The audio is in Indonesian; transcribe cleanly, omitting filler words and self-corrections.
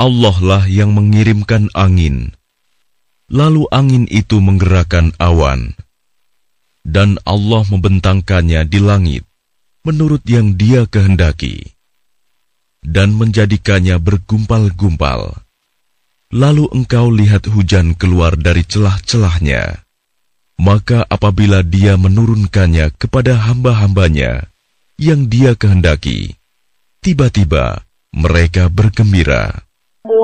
Allah lah yang mengirimkan angin, lalu angin itu menggerakkan awan, dan Allah membentangkannya di langit menurut yang Dia kehendaki, dan menjadikannya bergumpal-gumpal. Lalu engkau lihat hujan keluar dari celah-celahnya. Maka apabila Dia menurunkannya kepada hamba-hambanya yang Dia kehendaki, tiba-tiba mereka bergembira.